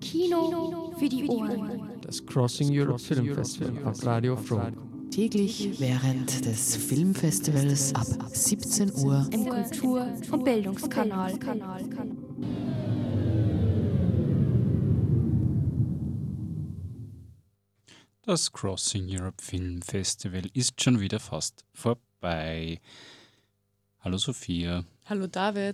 Kino für die Ohren. Das Crossing Europe Film Festival auf Radio Froh. Täglich während des Filmfestivals ab 17 Uhr Im Kultur- und Bildungskanal. Das Crossing Europe Film Festival ist schon wieder fast vorbei. Hallo Sophia. Hallo David.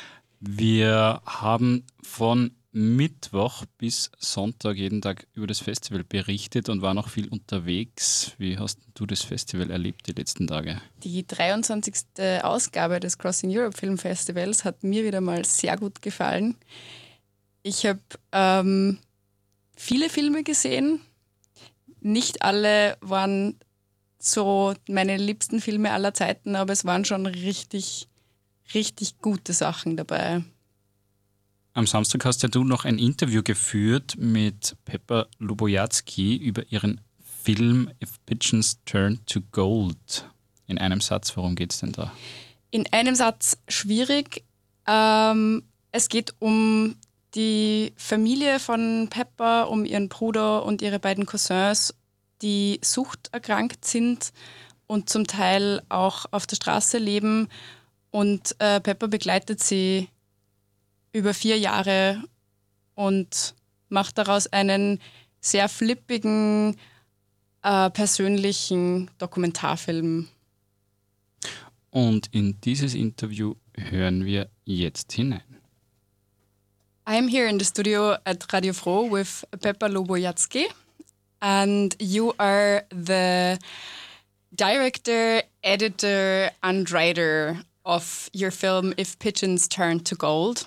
Wir haben von Mittwoch bis Sonntag jeden Tag über das Festival berichtet und waren auch viel unterwegs. Wie hast du das Festival erlebt die letzten Tage? Die 23. Ausgabe des Crossing Europe Film Festivals hat mir wieder mal sehr gut gefallen. Ich habe viele Filme gesehen. Nicht alle waren so meine liebsten Filme aller Zeiten, aber es waren schon richtig, richtig gute Sachen dabei. Am Samstag hast ja du noch ein Interview geführt mit Pepper Lubojatzki über ihren Film If Pigeons Turn to Gold. In einem Satz, worum geht es denn da? In einem Satz schwierig. Es geht um die Familie von Pepper, um ihren Bruder und ihre beiden Cousins, die suchterkrankt sind und zum Teil auch auf der Straße leben. Und Pepper begleitet sie über 4 Jahre und macht daraus einen sehr flippigen, persönlichen Dokumentarfilm. Und in dieses Interview hören wir jetzt hinein. I'm here in the studio at Radio Froh with Pepper Lubojatzki, and you are the director, editor and writer of your film If Pigeons Turn to Gold.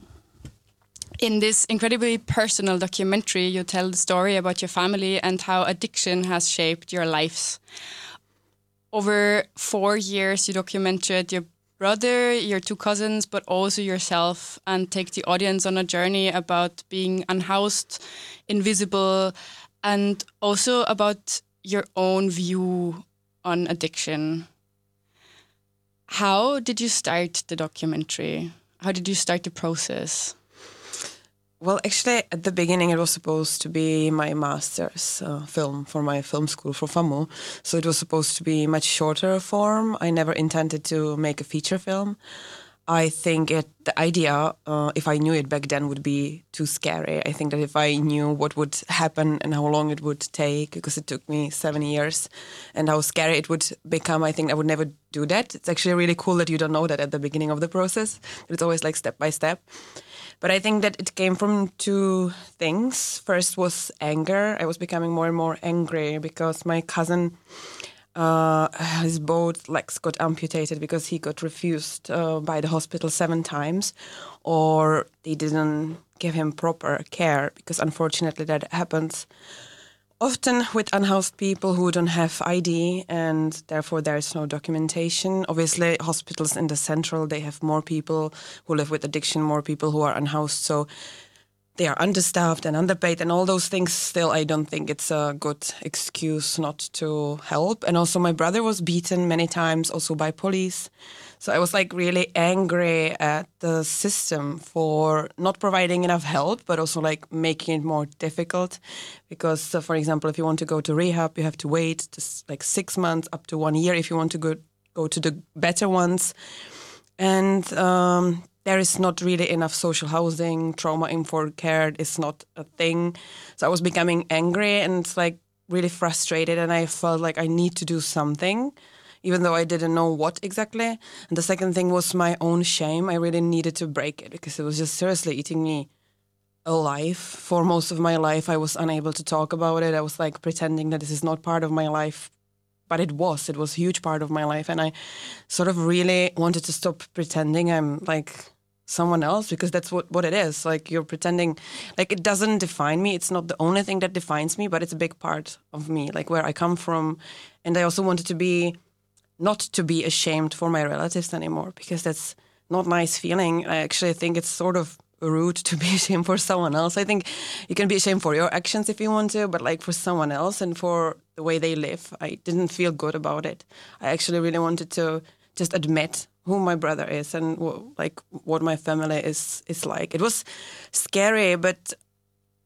In this incredibly personal documentary, you tell the story about your family and how addiction has shaped your lives. Over 4 years, you documented your brother, your 2 cousins, but also yourself, and take the audience on a journey about being unhoused, invisible, and also about your own view on addiction. How did you start the documentary? How did you start the process? Well, actually, at the beginning, it was supposed to be my master's film for my film school for FAMU. So it was supposed to be much shorter form. I never intended to make a feature film. I think the idea, if I knew it back then, would be too scary. I think that if I knew what would happen and how long it would take, because it took me 7 years, and how scary it would become, I think I would never do that. It's actually really cool that you don't know that at the beginning of the process. It's always like step by step. But I think that it came from 2 things. First was anger. I was becoming more and more angry because my cousin, his both legs got amputated because he got refused by the hospital 7 times, or they didn't give him proper care, because unfortunately that happens often with unhoused people who don't have ID, and therefore there is no documentation. Obviously, hospitals in the central, they have more people who live with addiction, more people who are unhoused, so they are understaffed and underpaid and all those things. Still, I don't think it's a good excuse not to help. And also my brother was beaten many times, also by police. So I was like really angry at the system for not providing enough help, but also like making it more difficult. Because, for example, if you want to go to rehab, you have to wait just like 6 months up to 1 year if you want to go to the better ones. And there is not really enough social trauma-informed care is not a thing. So I was becoming angry and like really frustrated, and I felt like I need to do something, even though I didn't know what exactly. And the second thing was my own shame. I really needed to break it because it was just seriously eating me alive. For most of my life, I was unable to talk about it. I was like pretending that this is not part of my life. But it was a huge part of my life. And I sort of really wanted to stop pretending I'm like someone else, because that's what it is. Like you're pretending, like it doesn't define me. It's not the only thing that defines me, but it's a big part of me, like where I come from. And I also wanted to not to be ashamed for my relatives anymore, because that's not nice feeling. I actually think it's sort of rude to be ashamed for someone else. I think you can be ashamed for your actions if you want to, but like for someone else and for the way they live, I didn't feel good about it. I actually really wanted to just admit who my brother is and like what my family is like. It was scary, but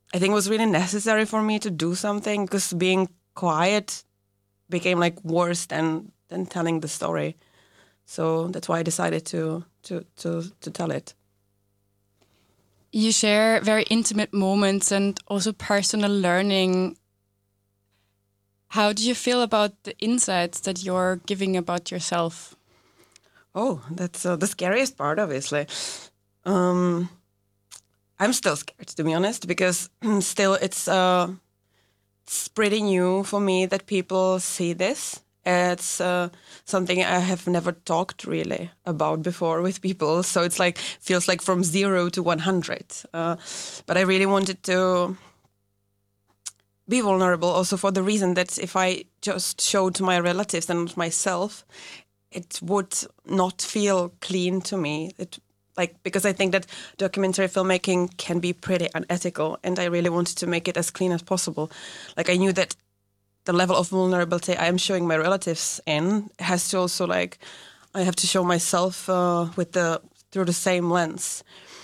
I think it was really necessary for me to do something, because being quiet became like worse than telling the story. So that's why I decided to tell it. You share very intimate moments and also personal learning. How do you feel about the insights that you're giving about yourself? Oh, that's the scariest part, obviously. I'm still scared, to be honest, because still it's pretty new for me that people see this. It's something I have never talked really about before with people. So it's like, feels like from 0 to 100. But I really wanted to be vulnerable also for the reason that if I just showed my relatives and myself, it would not feel clean to me. Because I think that documentary filmmaking can be pretty unethical, and I really wanted to make it as clean as possible. Like, I knew that the level of vulnerability I am showing my relatives in has to also, like, I have to show myself through the same lens.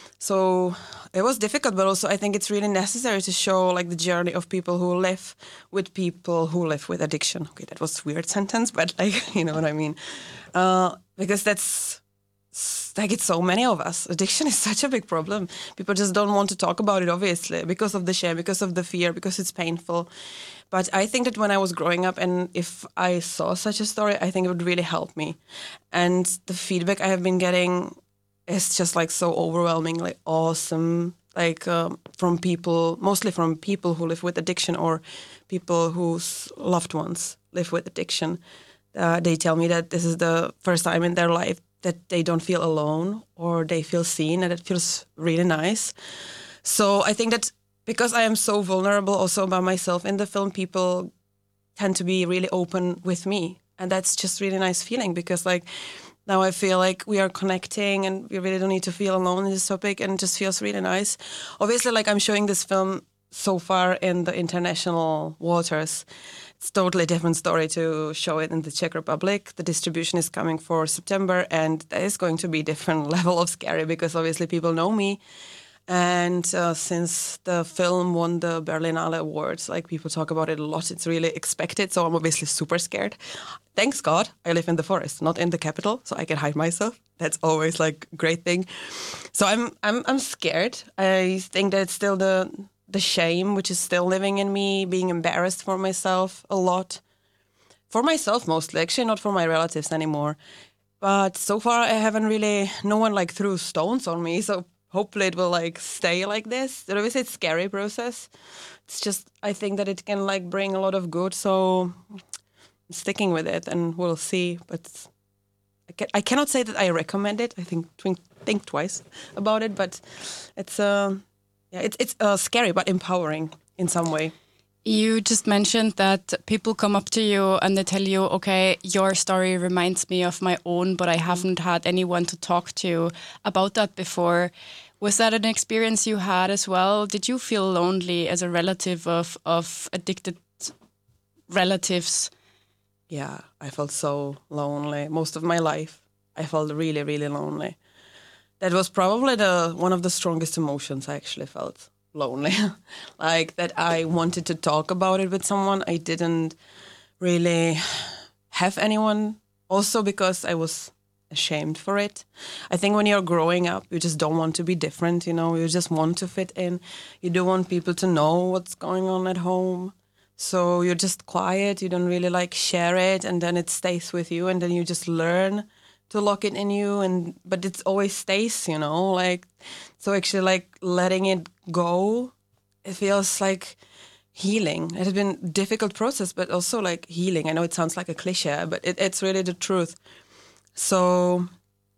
So it was difficult, but also I think it's really necessary to show like the journey of people who live with people who live with addiction. Okay, that was a weird sentence, but like, you know what I mean? Because that's like, it's so many of us. Addiction is such a big problem. People just don't want to talk about it, obviously, because of the shame, because of the fear, because it's painful. But I think that when I was growing up, and if I saw such a story, I think it would really help me. And the feedback I have been getting is just like so overwhelmingly awesome. Like from people, mostly from people who live with addiction or people whose loved ones live with addiction. They tell me that this is the first time in their life that they don't feel alone or they feel seen, and it feels really nice. So I think that because I am so vulnerable also by myself in the film, people tend to be really open with me. And that's just really nice feeling, because like now I feel like we are connecting and we really don't need to feel alone in this topic, and it just feels really nice. Obviously, like, I'm showing this film so far in the international waters. It's totally different story to show it in the Czech Republic. The distribution is coming for September, and that is going to be different level of scary, because obviously people know me. And since the film won the Berlinale Awards, like, people talk about it a lot. It's really expected, so I'm obviously super scared. Thanks God, I live in the forest, not in the capital, so I can hide myself. That's always like a great thing. So I'm scared. I think that it's still the shame which is still living in me, being embarrassed for myself a lot. For myself mostly, actually not for my relatives anymore. But so far I haven't really, no one like threw stones on me, so hopefully it will like stay like this. Obviously it's a scary process. It's just, I think that it can like bring a lot of good, so I'm sticking with it and we'll see. But I cannot say that I recommend it. I think twice about it, but it's scary but empowering in some way. You just mentioned that people come up to you and they tell you, okay, your story reminds me of my own, but I haven't had anyone to talk to about that before. Was that an experience you had as well? Did you feel lonely as a relative of addicted relatives? Yeah, I felt so lonely. Most of my life, I felt really, really lonely. That was probably one of the strongest emotions I actually felt. Lonely. Like, that I wanted to talk about it with someone. I didn't really have anyone, also because I was ashamed for it. I think when you're growing up, you just don't want to be different, you know, you just want to fit in. You don't want people to know what's going on at home. So you're just quiet, you don't really like share it, and then it stays with you, and then you just learn to lock it in you, but it always stays, you know, like, so actually like letting it go, it feels like healing. It has been a difficult process, but also like healing. I know it sounds like a cliche, but it's really the truth. So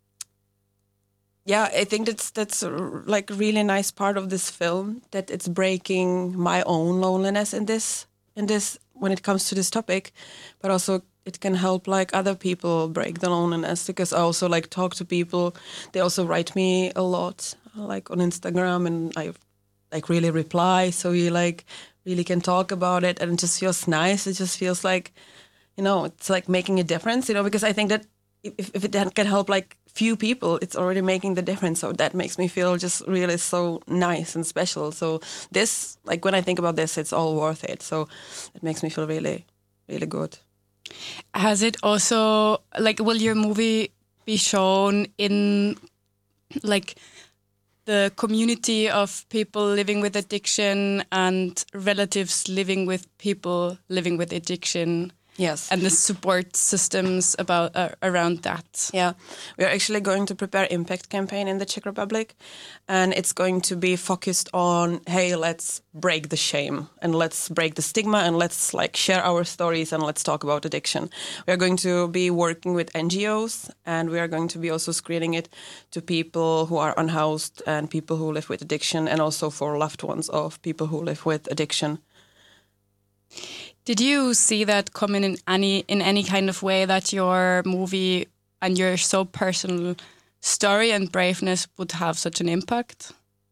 yeah, I think that's like a really nice part of this film, that it's breaking my own loneliness in this when it comes to this topic, but also it can help like other people break the loneliness, because I also like talk to people. They also write me a lot, like on Instagram, and I like really reply. So you like really can talk about it, and it just feels nice. It just feels like, you know, it's like making a difference, you know, because I think that if it can help like few people, it's already making the difference. So that makes me feel just really so nice and special. So this, like when I think about this, it's all worth it. So it makes me feel really, really good. Has it also, like, will your movie be shown in, like, the community of people living with addiction and relatives living with people living with addiction? Yes. And the support systems around that. Yeah, we are actually going to prepare impact campaign in the Czech Republic, and it's going to be focused on, hey, let's break the shame and let's break the stigma and let's like share our stories and let's talk about addiction. We are going to be working with NGOs, and we are going to be also screening it to people who are unhoused and people who live with addiction, and also for loved ones of people who live with addiction. Did you see that coming in any kind of way, that your movie and your so personal story and braveness would have such an impact?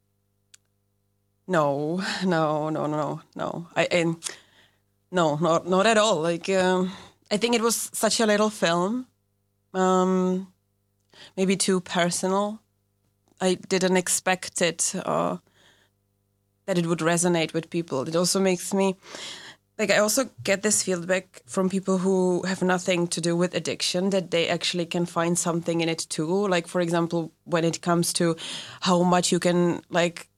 No. No, not at all. Like, I think it was such a little film, maybe too personal. I didn't expect it that it would resonate with people. It also makes me. Like, I also get this feedback from people who have nothing to do with addiction, that they actually can find something in it too. Like, for example, when it comes to how much you can, like,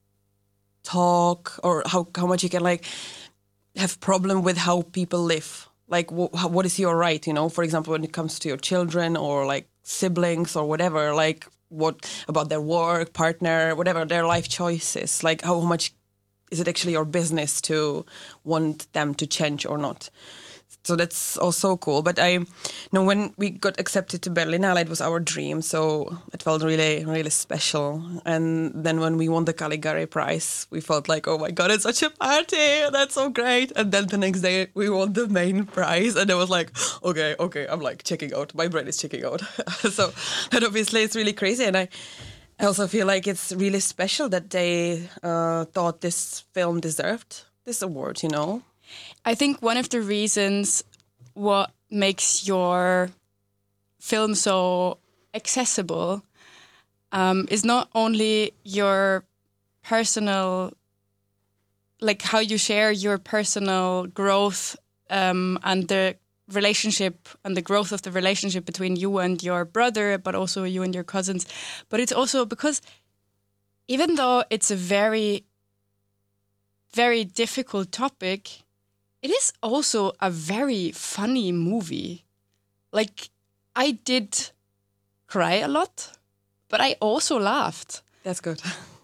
talk, or how much you can, like, have problem with how people live. Like, what is your right, you know? For example, when it comes to your children or, like, siblings or whatever, like, what about their work, partner, whatever, their life choices. Like, how much is it actually your business to want them to change or not? So that's also cool. But I know when we got accepted to Berlinale, it was our dream. So it felt really, really special. And then when we won the Caligari Prize, we felt like, oh my God, it's such a party. That's so great. And then the next day we won the main prize. And I was like, okay, I'm like checking out. My brain is checking out. So that obviously is really crazy. And I also feel like it's really special that they thought this film deserved this award, you know? I think one of the reasons what makes your film so accessible is not only your personal, like how you share your personal growth and the relationship and the growth of the relationship between you and your brother, but also you and your cousins. But it's also because even though it's a very, very difficult topic, it is also a very funny movie. Like, I did cry a lot, but I also laughed. That's good.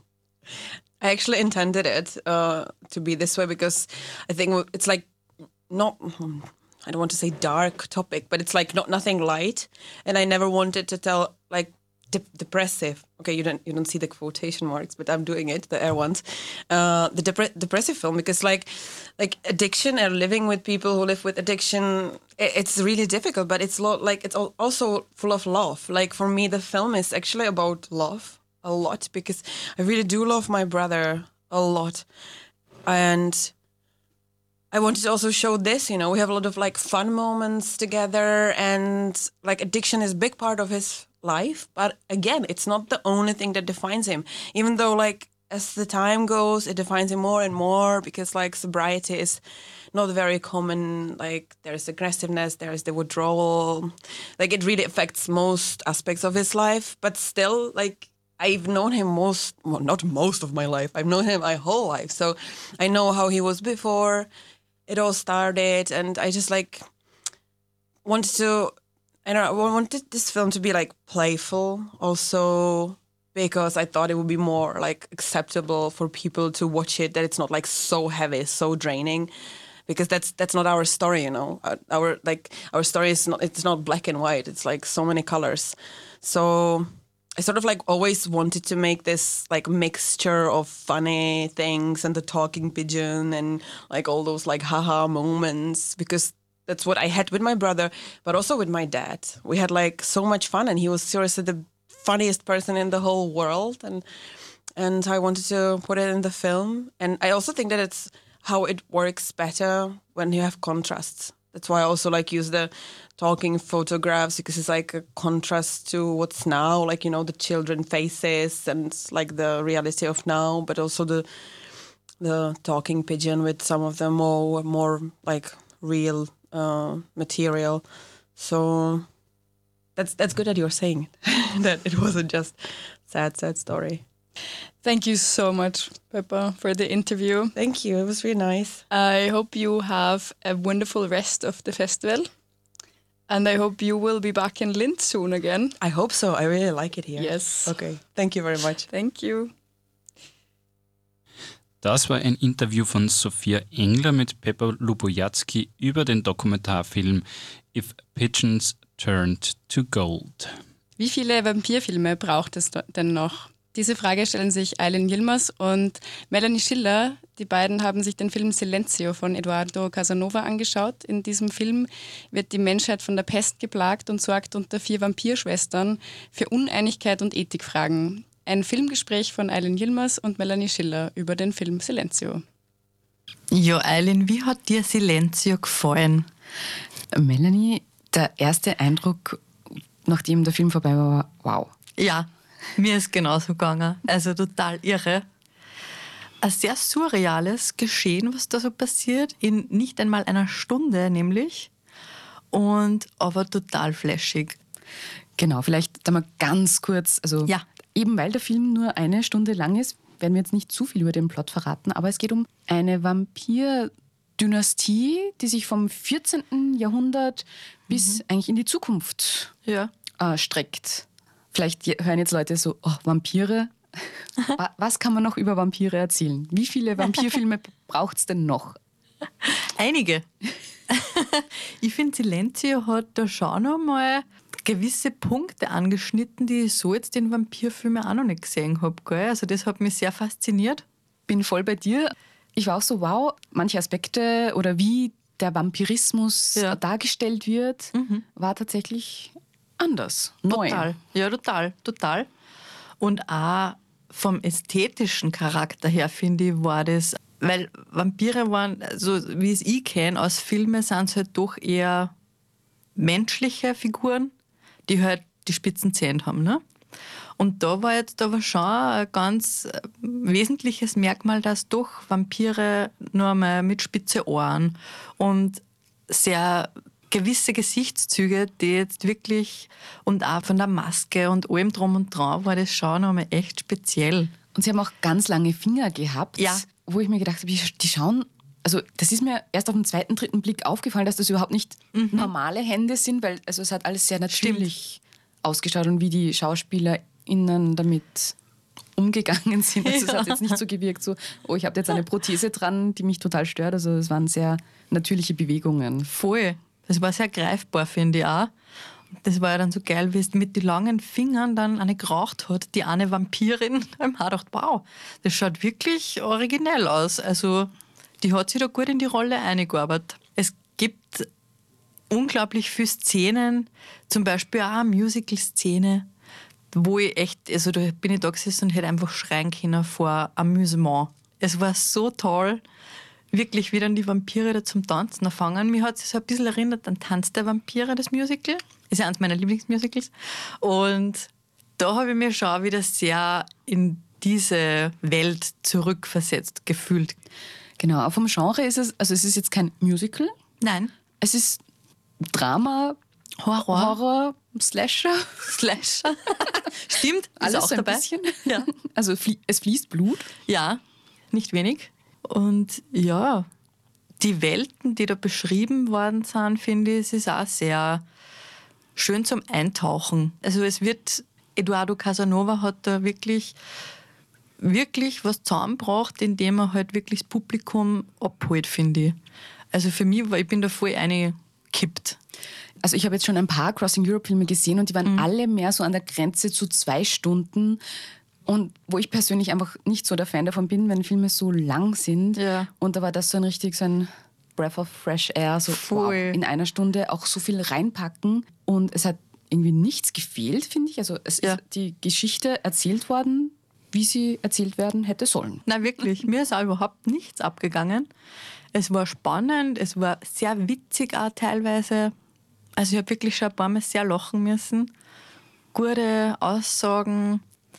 I actually intended it to be this way because I think it's like not... I don't want to say dark topic, but it's like nothing light, and I never wanted to tell like depressive. Okay, you don't see the quotation marks, but I'm doing it, the air ones. The depressive film, because like addiction and living with people who live with addiction, it's really difficult, but it's it's also full of love. Like for me, the film is actually about love a lot, because I really do love my brother a lot, and I wanted to also show this, you know, we have a lot of like fun moments together, and like addiction is a big part of his life. But again, it's not the only thing that defines him, even though like as the time goes, it defines him more and more, because like sobriety is not very common. Like there's aggressiveness, there's the withdrawal, like it really affects most aspects of his life. But still, like I've known him not most of my life, I've known him my whole life. So I know how he was before it all started, and I just like wanted this film to be like playful also, because I thought it would be more like acceptable for people to watch it, that it's not like so heavy, so draining, because that's not our story, you know. Our story is not, it's not black and white, it's like so many colors. So I sort of like always wanted to make this like mixture of funny things and the talking pigeon and like all those like haha moments, because that's what I had with my brother, but also with my dad. We had like so much fun, and he was seriously the funniest person in the whole world, and I wanted to put it in the film. And I also think that it's how it works better when you have contrasts, that's why I also like use the talking photographs, because it's like a contrast to what's now, like, you know, the children faces and like the reality of now, but also the talking pigeon with some of the more like real material. So that's good that you're saying it, that it wasn't just sad story. Thank you so much, Peppa, for the interview. Thank you. It was really nice. I hope you have a wonderful rest of the festival. And I hope you will be back in Linz soon again. I hope so. I really like it here. Yes. Okay. Thank you very much. Thank you. Das war ein Interview von Sophia Engler mit Peppa Lubojatzki über den Dokumentarfilm If Pigeons Turned to Gold. Wie viele Vampirfilme braucht es denn noch? Diese Frage stellen sich Eileen Yilmaz und Melanie Schiller. Die beiden haben sich den Film Silenzio von Eduardo Casanova angeschaut. In diesem Film wird die Menschheit von der Pest geplagt und sorgt unter 4 Vampirschwestern für Uneinigkeit und Ethikfragen. Ein Filmgespräch von Eileen Yilmaz und Melanie Schiller über den Film Silenzio. Ja, Eileen, wie hat dir Silenzio gefallen? Melanie, der erste Eindruck, nachdem der Film vorbei war, wow. Ja, mir ist genauso gegangen. Also total irre. Ein sehr surreales Geschehen, was da so passiert, in nicht einmal einer Stunde nämlich. Und aber total flashig. Genau, vielleicht einmal ganz kurz, also Ja. Eben weil der Film nur 1 Stunde lang ist, werden wir jetzt nicht zu viel über den Plot verraten, aber es geht um eine Vampir-Dynastie, die sich vom 14. Jahrhundert bis eigentlich in die Zukunft Ja. streckt. Vielleicht hören jetzt Leute so, oh, Vampire. Was kann man noch über Vampire erzählen? Wie viele Vampirfilme braucht es denn noch? Einige. Ich finde, Silenzio hat da schon noch mal gewisse Punkte angeschnitten, die ich so jetzt in Vampirfilmen auch noch nicht gesehen habe. Also das hat mich sehr fasziniert. Bin voll bei dir. Ich war auch so, wow, manche Aspekte oder wie der Vampirismus dargestellt wird, war tatsächlich anders, neu. Total. Ja, total. Und auch vom ästhetischen Charakter her, finde ich, war das, weil Vampire waren, so wie es ich kenne aus Filmen, sind es halt doch eher menschliche Figuren, die halt die spitzen Zähne haben. Ne? Und da war schon ein ganz wesentliches Merkmal, dass doch Vampire nur einmal mit spitze Ohren und sehr gewisse Gesichtszüge, die jetzt wirklich, und auch von der Maske und allem drum und dran, war das schon noch einmal echt speziell. Und sie haben auch ganz lange Finger gehabt, Ja. wo ich mir gedacht habe, die schauen, also das ist mir erst auf den 2., 3. Blick aufgefallen, dass das überhaupt nicht normale Hände sind, weil also es hat alles sehr natürlich ausgeschaut und wie die SchauspielerInnen damit umgegangen sind. Also es hat jetzt nicht so gewirkt, so, oh, ich habe jetzt eine Prothese dran, die mich total stört. Also es waren sehr natürliche Bewegungen. Voll. Das war sehr greifbar, finde ich auch. Das war ja dann so geil, wie es mit den langen Fingern dann eine geraucht hat, die eine Vampirin. Da habe ich mir gedacht, wow, das schaut wirklich originell aus. Also die hat sich da gut in die Rolle eingearbeitet. Es gibt unglaublich viele Szenen, zum Beispiel auch eine Musical-Szene, wo ich echt, also da bin ich da gesessen und hätte einfach schreien können vor Amüsement. Es war so toll, wirklich, wie dann die Vampire da zum Tanzen anfangen. Mir hat es so ein bisschen erinnert an Tanz der Vampire, das Musical. Ist ja eines meiner Lieblingsmusicals. Und da habe ich mich schon wieder sehr in diese Welt zurückversetzt gefühlt. Genau, vom Genre ist es, also es ist jetzt kein Musical, Nein. es ist Drama, Horror, Slasher. Stimmt, Alles ist auch so ein dabei. bisschen. Ja. Also es fließt Blut. Ja, nicht wenig. Und ja, die Welten, die da beschrieben worden sind, finde ich, es ist auch sehr schön zum Eintauchen. Also Eduardo Casanova hat da wirklich was zusammengebracht, indem er halt wirklich das Publikum abholt, finde ich. Also für mich, ich bin da voll eingekippt. Also ich habe jetzt schon ein paar Crossing Europe Filme gesehen und die waren alle mehr so an der Grenze zu 2 Stunden. Und wo ich persönlich einfach nicht so der Fan davon bin, wenn Filme so lang sind. Ja. Und da war das so ein Breath of Fresh Air, so wow, Voll. in 1 Stunde auch so viel reinpacken. Und es hat irgendwie nichts gefehlt, finde ich. Also es ist die Geschichte erzählt worden, wie sie erzählt werden hätte sollen. Nein, wirklich. Mir ist auch überhaupt nichts abgegangen. Es war spannend, es war sehr witzig auch teilweise. Also ich habe wirklich schon ein paar Mal sehr lachen müssen. Gute Aussagen,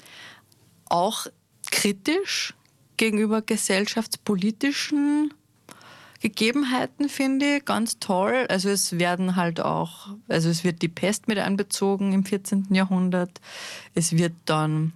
auch kritisch gegenüber gesellschaftspolitischen Gegebenheiten, finde ich, ganz toll. Also es wird die Pest mit einbezogen im 14. Jahrhundert. Es wird dann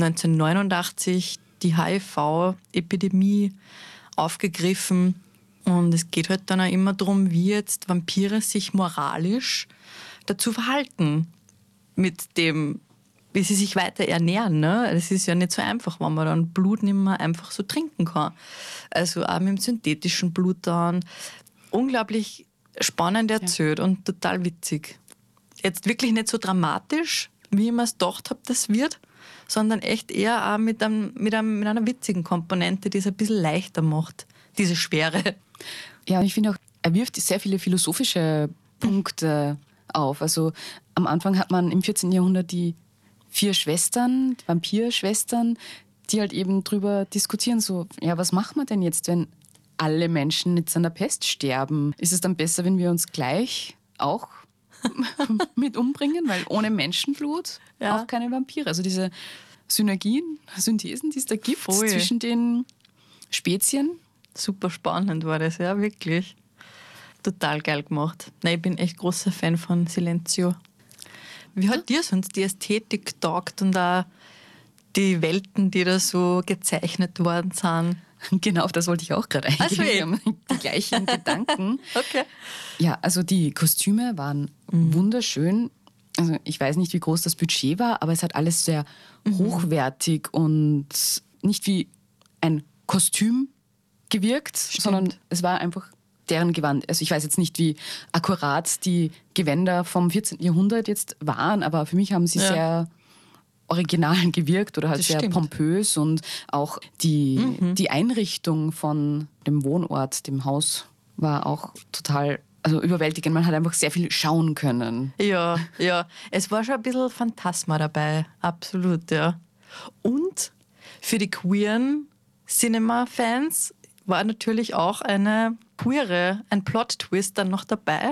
1989 die HIV-Epidemie aufgegriffen. Und es geht halt dann auch immer darum, wie jetzt Vampire sich moralisch dazu verhalten, mit dem, wie sie sich weiter ernähren. Ne? Das ist ja nicht so einfach, wenn man dann Blut nicht mehr einfach so trinken kann. Also auch mit dem synthetischen Blut dann. Unglaublich spannend erzählt und total witzig. Jetzt wirklich nicht so dramatisch, wie ich mir es gedacht habe, das wird, sondern echt eher auch mit einer witzigen Komponente, die es ein bisschen leichter macht, diese Schwere. Ja, und ich finde auch, er wirft sehr viele philosophische Punkte auf. Also am Anfang hat man im 14. Jahrhundert die 4 Schwestern, die Vampirschwestern, die halt eben drüber diskutieren, so, ja, was machen wir denn jetzt, wenn alle Menschen jetzt an der Pest sterben? Ist es dann besser, wenn wir uns gleich auch mit umbringen? Weil ohne Menschenblut auch keine Vampire. Also diese Synergien, Synthesen, die es da gibt zwischen den Spezien. Super spannend war das, ja, wirklich. Total geil gemacht. Nein, ich bin echt großer Fan von Silencio. Wie hat dir sonst die Ästhetik getaugt und auch die Welten, die da so gezeichnet worden sind? Genau, auf das wollte ich auch gerade eingehen. Also Wir haben die gleichen Gedanken. Okay. Ja, also die Kostüme waren wunderschön. Also ich weiß nicht, wie groß das Budget war, aber es hat alles sehr hochwertig und nicht wie ein Kostüm gewirkt, sondern es war einfach deren Gewand. Also ich weiß jetzt nicht, wie akkurat die Gewänder vom 14. Jahrhundert jetzt waren, aber für mich haben sie sehr original gewirkt oder halt sehr pompös und auch die Einrichtung von dem Wohnort, dem Haus, war auch total überwältigend. Man hat einfach sehr viel schauen können. Ja. Es war schon ein bisschen Phantasma dabei. Absolut, ja. Und für die queeren Cinema-Fans war natürlich auch ein Plot-Twist dann noch dabei.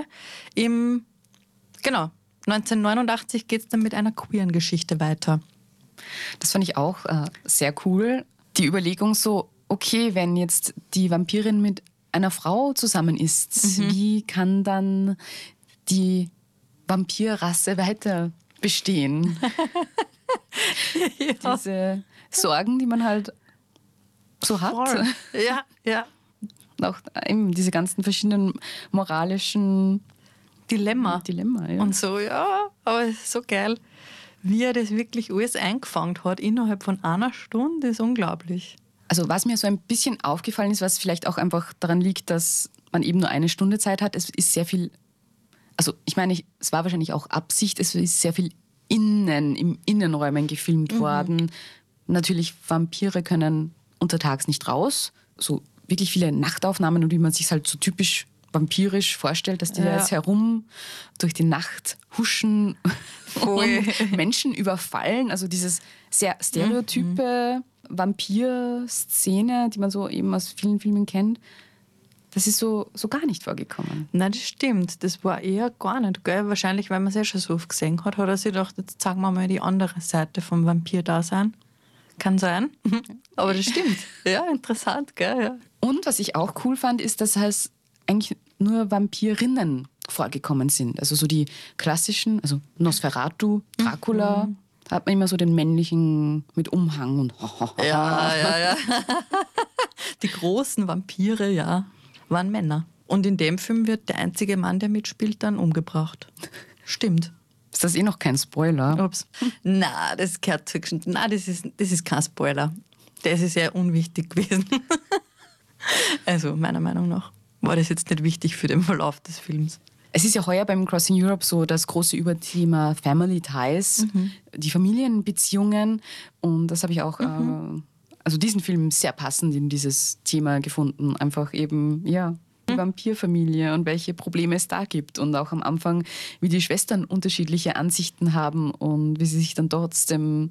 1989 geht es dann mit einer queeren Geschichte weiter. Das fand ich auch sehr cool. Die Überlegung so, okay, wenn jetzt die Vampirin mit einer Frau zusammen ist, wie kann dann die Vampirrasse weiter bestehen? Diese Sorgen, die man halt so hat. Voll. Ja. Auch eben diese ganzen verschiedenen moralischen Dilemma. Ja. Und so, ja, aber es ist so geil, wie er das wirklich alles eingefangen hat innerhalb von einer Stunde, ist unglaublich. Also was mir so ein bisschen aufgefallen ist, was vielleicht auch einfach daran liegt, dass man eben nur eine Stunde Zeit hat, es ist sehr viel, also ich meine, es war wahrscheinlich auch Absicht, es ist sehr viel im Innenräumen gefilmt worden. Natürlich, Vampire können untertags nicht raus, so wirklich viele Nachtaufnahmen und wie man sich halt so typisch vampirisch vorstellt, dass die da jetzt herum durch die Nacht huschen und Menschen überfallen. Also dieses sehr stereotype Vampir-Szene, die man so eben aus vielen Filmen kennt, das ist so gar nicht vorgekommen. Nein, das stimmt. Das war eher gar nicht, gell? Wahrscheinlich, weil man es ja schon so oft gesehen hat er sich gedacht, jetzt zeigen wir mal die andere Seite vom Vampir-Dasein. Kann sein, aber das stimmt. Ja, interessant, gell? Ja. Und was ich auch cool fand, ist, dass halt eigentlich nur Vampirinnen vorgekommen sind. Also so die klassischen, also Nosferatu, Dracula, da hat man immer so den männlichen mit Umhang und Ja. Die großen Vampire, ja, waren Männer. Und in dem Film wird der einzige Mann, der mitspielt, dann umgebracht. Stimmt. Ist das noch kein Spoiler? Ups. Na, das gehört zu. Nein, das ist kein Spoiler. Das ist sehr unwichtig gewesen. Also, meiner Meinung nach war das jetzt nicht wichtig für den Verlauf des Films. Es ist ja heuer beim Crossing Europe so das große Überthema Family Ties, die Familienbeziehungen. Und das habe ich auch, also diesen Film sehr passend in dieses Thema gefunden. Einfach eben, ja, die Vampirfamilie und welche Probleme es da gibt. Und auch am Anfang, wie die Schwestern unterschiedliche Ansichten haben und wie sie sich dann trotzdem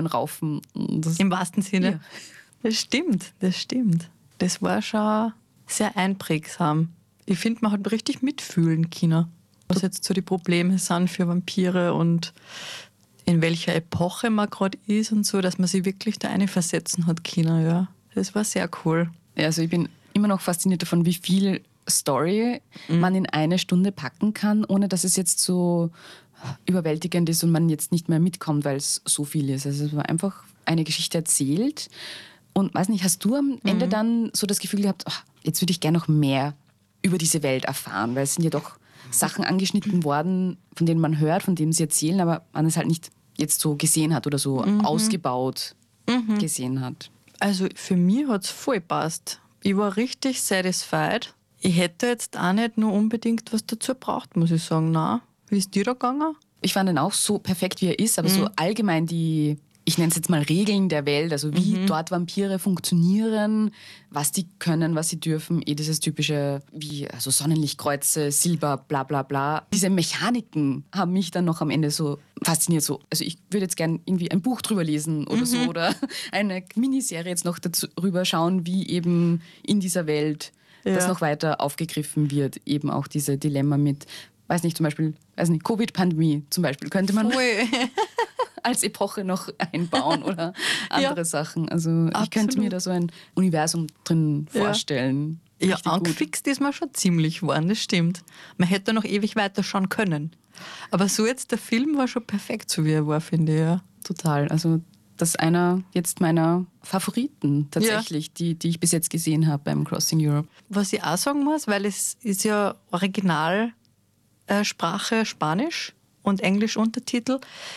zusammenraufen. Und im wahrsten Sinne. Ja. Das stimmt. Das war schon sehr einprägsam. Ich finde, man hat richtig mitfühlen können, was jetzt so die Probleme sind für Vampire und in welcher Epoche man gerade ist und so, dass man sich wirklich da versetzen hat können. Ja. Das war sehr cool. Ja, also ich bin immer noch fasziniert davon, wie viel Story man in eine Stunde packen kann, ohne dass es jetzt so überwältigend ist und man jetzt nicht mehr mitkommt, weil es so viel ist. Also es war einfach eine Geschichte erzählt. Und weiß nicht, hast du am Ende dann so das Gefühl gehabt, ach, jetzt würde ich gerne noch mehr über diese Welt erfahren, weil es sind ja doch Sachen angeschnitten worden, von denen man hört, von denen sie erzählen, aber man es halt nicht jetzt so gesehen hat oder so ausgebaut gesehen hat. Also für mich hat es voll gepasst. Ich war richtig satisfied. Ich hätte jetzt auch nicht nur unbedingt was dazu braucht, muss ich sagen. Nein. Wie ist dir da gegangen? Ich fand ihn auch so perfekt, wie er ist, aber so allgemein die, ich nenne es jetzt mal Regeln der Welt, also wie dort Vampire funktionieren, was die können, was sie dürfen, dieses typische, wie also Sonnenlichtkreuze, Silber, bla bla bla. Diese Mechaniken haben mich dann noch am Ende so fasziniert. So. Also ich würde jetzt gerne irgendwie ein Buch drüber lesen oder so oder eine Miniserie jetzt noch darüber schauen, wie eben in dieser Welt das noch weiter aufgegriffen wird. Eben auch diese Dilemma mit, weiß nicht, zum Beispiel, Covid-Pandemie zum Beispiel, könnte man als Epoche noch einbauen oder andere Sachen. Also ich könnte mir da so ein Universum drin vorstellen. Ja, Richtig angefixt ist man schon ziemlich geworden, das stimmt. Man hätte noch ewig weiter schauen können. Aber so jetzt, der Film war schon perfekt, so wie er war, finde ich. Ja. Total. Also das ist einer jetzt meiner Favoriten tatsächlich, die ich bis jetzt gesehen habe beim Crossing Europe. Was ich auch sagen muss, weil es ist ja Originalsprache Spanisch und Englisch Untertitel.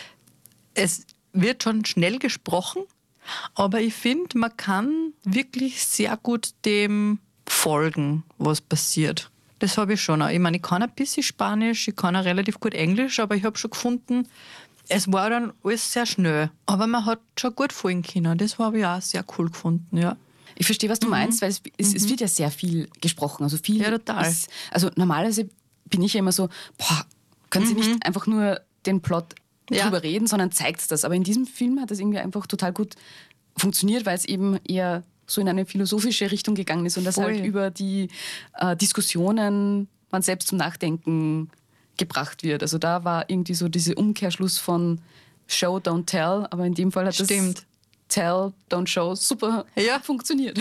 Es wird schon schnell gesprochen, aber ich finde, man kann wirklich sehr gut dem folgen, was passiert. Das habe ich schon auch. Ich meine, ich kann ein bisschen Spanisch, ich kann auch relativ gut Englisch, aber ich habe schon gefunden, es war dann alles sehr schnell. Aber man hat schon gut folgen können. Das habe ich auch sehr cool gefunden, ja. Ich verstehe, was du meinst, weil es wird ja sehr viel gesprochen. Also viel Ja, total. Also normalerweise bin ich ja immer so, können Sie nicht einfach nur den Plot drüber reden, sondern zeigt das. Aber in diesem Film hat das irgendwie einfach total gut funktioniert, weil es eben eher so in eine philosophische Richtung gegangen ist und das halt über die Diskussionen man selbst zum Nachdenken gebracht wird. Also da war irgendwie so dieser Umkehrschluss von Show, don't tell, aber in dem Fall hat das Tell, don't show super funktioniert.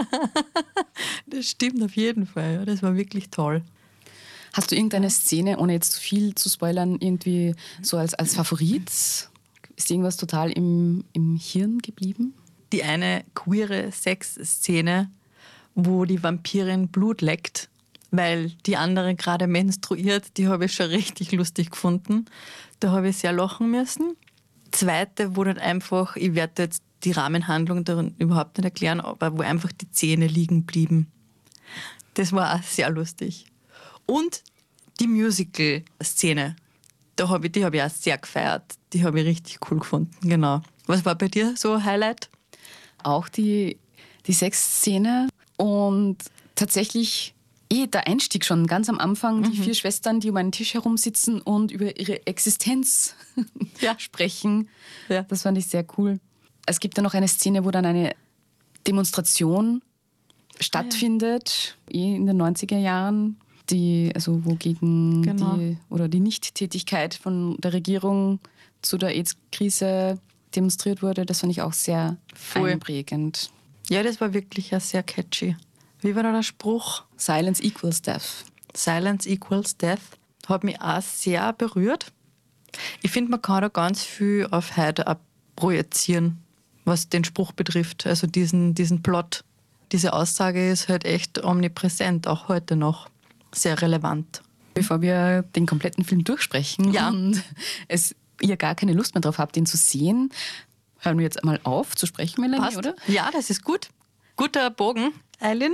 Das stimmt auf jeden Fall. Ja. Das war wirklich toll. Hast du irgendeine Szene, ohne jetzt zu viel zu spoilern, irgendwie so als Favorit? Ist irgendwas total im Hirn geblieben? Die eine queere Sexszene, wo die Vampirin Blut leckt, weil die andere gerade menstruiert, die habe ich schon richtig lustig gefunden. Da habe ich sehr lachen müssen. Zweite, wo dann einfach, ich werde jetzt die Rahmenhandlung darin überhaupt nicht erklären, aber wo einfach die Zähne liegen blieben. Das war auch sehr lustig. Und die Musical-Szene, die habe ich auch sehr gefeiert. Die habe ich richtig cool gefunden, genau. Was war bei dir so ein Highlight? Auch die Sexszene und tatsächlich der Einstieg schon ganz am Anfang, die 4 Schwestern, die um einen Tisch herumsitzen und über ihre Existenz sprechen. Ja. Das fand ich sehr cool. Es gibt dann noch eine Szene, wo dann eine Demonstration stattfindet, in den 90er Jahren, wo gegen die Nichttätigkeit von der Regierung zu der AIDS-Krise demonstriert wurde. Das fand ich auch sehr einprägend. Ja, das war wirklich sehr catchy. Wie war da der Spruch? Silence equals death. Silence equals death. Hat mich auch sehr berührt. Ich finde, man kann da ganz viel auf heute auch projizieren, was den Spruch betrifft. Also diesen Plot. Diese Aussage ist halt echt omnipräsent, auch heute noch. Sehr relevant. Bevor wir den kompletten Film durchsprechen und ihr gar keine Lust mehr drauf habt, ihn zu sehen, hören wir jetzt einmal auf zu sprechen, Melanie, Passt. oder? Ja, das ist gut. Guter Bogen, Eileen.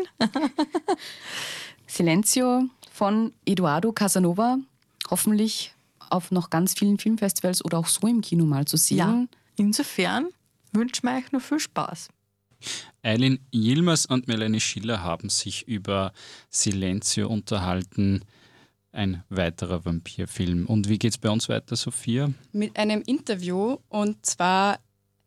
Silencio von Eduardo Casanova. Hoffentlich auf noch ganz vielen Filmfestivals oder auch so im Kino mal zu sehen. Ja, insofern wünsche ich euch noch viel Spaß. Eileen Yilmaz und Melanie Schiller haben sich über Silencio unterhalten, ein weiterer Vampirfilm. Und wie geht's bei uns weiter, Sophia? Mit einem Interview, und zwar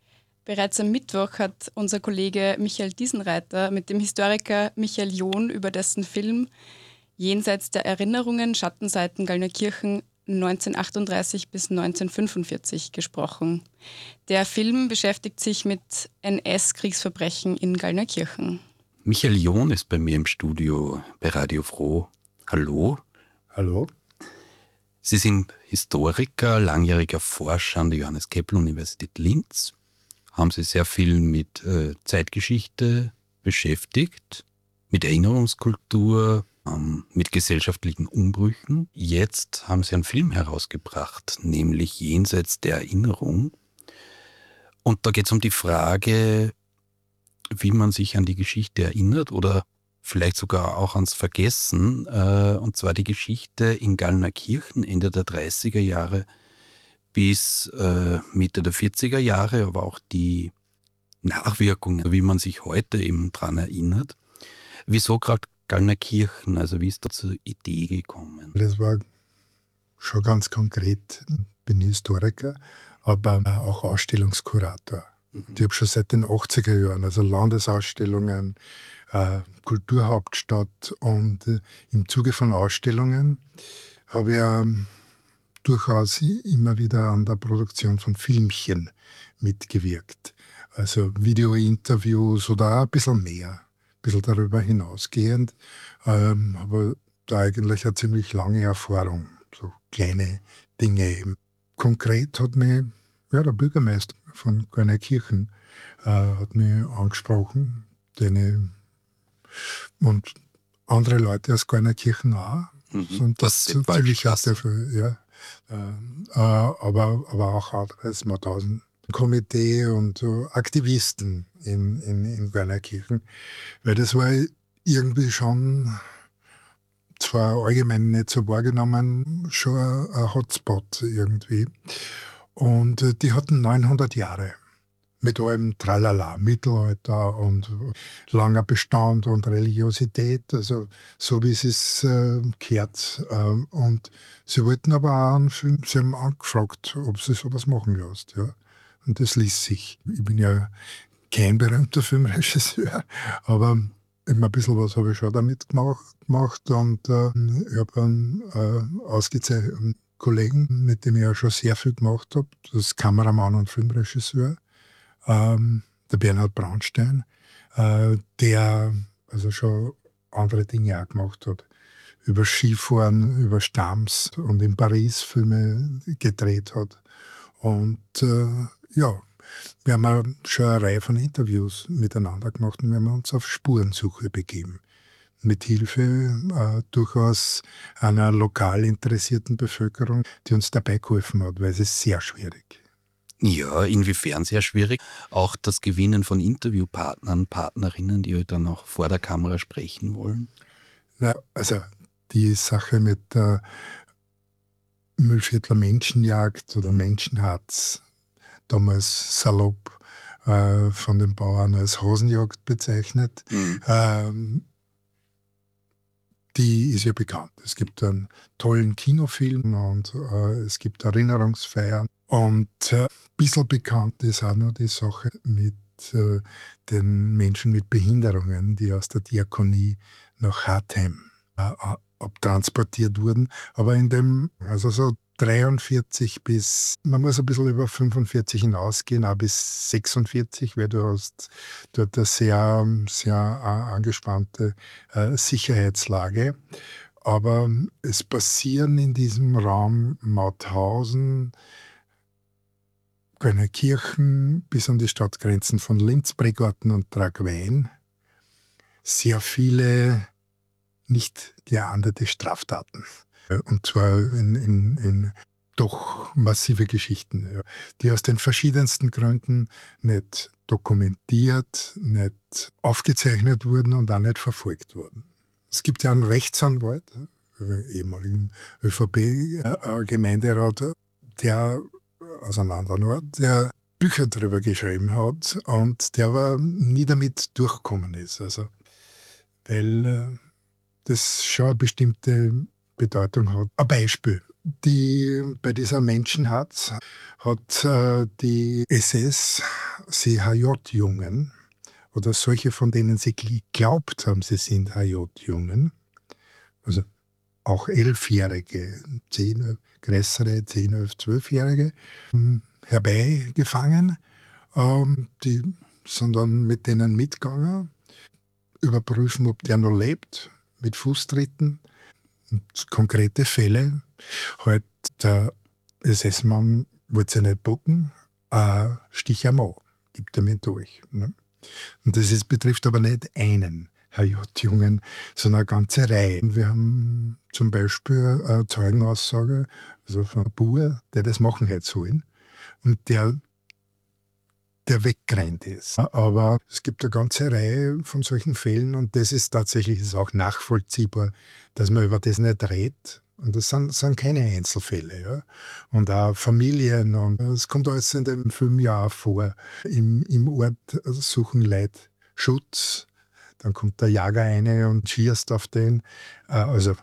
Bereits am Mittwoch hat unser Kollege Michael Diesenreiter mit dem Historiker Michael John über dessen Film Jenseits der Erinnerungen, Schattenseiten Gallnerkirchen 1938 bis 1945 gesprochen. Der Film beschäftigt sich mit NS-Kriegsverbrechen in Gallnerkirchen. Michael John ist bei mir im Studio bei Radio Froh. Hallo. Hallo. Sie sind Historiker, langjähriger Forscher an der Johannes Kepler-Universität Linz. Haben sich sehr viel mit Zeitgeschichte beschäftigt, mit Erinnerungskultur, mit gesellschaftlichen Umbrüchen. Jetzt haben Sie einen Film herausgebracht, nämlich Jenseits der Erinnerung. Und da geht es um die Frage, wie man sich an die Geschichte erinnert oder vielleicht sogar auch ans Vergessen. Und zwar die Geschichte in Gallnerkirchen Ende der 30er Jahre bis Mitte der 40er Jahre, aber auch die Nachwirkungen, wie man sich heute eben dran erinnert. Wieso gerade Gallnerkirchen, also wie ist da zur Idee gekommen? Das war schon ganz konkret. Ich bin Historiker, aber auch Ausstellungskurator. Ich habe schon seit den 80er Jahren, also Landesausstellungen, Kulturhauptstadt, und im Zuge von Ausstellungen habe ich durchaus immer wieder an der Produktion von Filmchen mitgewirkt. Also Videointerviews oder auch ein bisschen mehr. Ein bisschen darüber hinausgehend, aber da eigentlich eine ziemlich lange Erfahrung, so kleine Dinge eben. Konkret hat mich der Bürgermeister von Gallnerkirchen hat mich angesprochen, und andere Leute aus Gallnerkirchen auch. Und das ziemlich dafür, ja. Aber auch anderes Mauthausen-Komitee und Aktivisten in Gallnerkirchen, weil das war irgendwie schon, zwar allgemein nicht so wahrgenommen, schon ein Hotspot irgendwie. Und die hatten 900 Jahre mit allem Tralala, Mittelalter und langer Bestand und Religiosität, also so wie es gehört. Und sie wollten aber auch einen Film, sie haben angefragt, ob sie sowas machen lässt. Ja. Und das ließ sich. Ich bin ja kein berühmter Filmregisseur, aber immer ein bisschen was habe ich schon damit gemacht. Und ich habe einen ausgezeichneten Kollegen, mit dem ich ja schon sehr viel gemacht habe, das ist Kameramann und Filmregisseur, der Bernhard Braunstein, der also schon andere Dinge auch gemacht hat. Über Skifahren, über Stams und in Paris Filme gedreht hat. Und ja, wir haben schon eine Reihe von Interviews miteinander gemacht und wir haben uns auf Spurensuche begeben. Mit Hilfe durchaus einer lokal interessierten Bevölkerung, die uns dabei geholfen hat, weil es ist sehr schwierig. Ja, inwiefern sehr schwierig. Auch das Gewinnen von Interviewpartnern, Partnerinnen, die dann auch vor der Kamera sprechen wollen. Na, also die Sache mit der Mühlviertler Menschenjagd oder Menschenharz, damals salopp von den Bauern als Hasenjagd bezeichnet, die ist ja bekannt. Es gibt einen tollen Kinofilm und es gibt Erinnerungsfeiern. Und ein bisschen bekannt ist auch noch die Sache mit den Menschen mit Behinderungen, die aus der Diakonie nach Hartheim abtransportiert wurden. Aber in dem, also so 43 bis, man muss ein bisschen über 45 hinausgehen, auch bis 46, weil du hast dort eine sehr, sehr angespannte Sicherheitslage. Aber es passieren in diesem Raum Mauthausen, Gallnerkirchen bis an die Stadtgrenzen von Linz, Bregarten und Tragwein sehr viele nicht geahndete Straftaten. Und zwar in doch massive Geschichten, die aus den verschiedensten Gründen nicht dokumentiert, nicht aufgezeichnet wurden und auch nicht verfolgt wurden. Es gibt ja einen Rechtsanwalt, ehemaligen ÖVP-Gemeinderat, der aus einem anderen Ort, der Bücher darüber geschrieben hat und der aber nie damit durchgekommen ist. Also, weil das schon eine bestimmte Bedeutung hat. Ein Beispiel, Bei dieser Menschenhatz hat die SS CHJ-Jungen oder solche, von denen sie geglaubt haben, sie sind HJ-Jungen, also auch 11-Jährige, größere 10, 11, 12-Jährige, herbeigefangen. Die sind dann mit denen mitgegangen, überprüfen, ob der noch lebt, mit Fußtritten. Und konkrete Fälle, halt der SS-Mann wollte sich nicht bucken, Stich am Mann, gibt er mir durch. Ne? Und das betrifft aber nicht einen HJ-Jungen, sondern eine ganze Reihe. Wir haben zum Beispiel eine Zeugenaussage, also von einem Bauer, der das machen hätte sollen und der weggerannt ist. Aber es gibt eine ganze Reihe von solchen Fällen und das ist tatsächlich auch nachvollziehbar, dass man über das nicht redet. Und das sind keine Einzelfälle. Ja? Und auch Familien. Und es kommt alles in dem Film ja auch vor. Im Ort suchen Leute Schutz. Dann kommt der Jager rein und schießt auf den. Also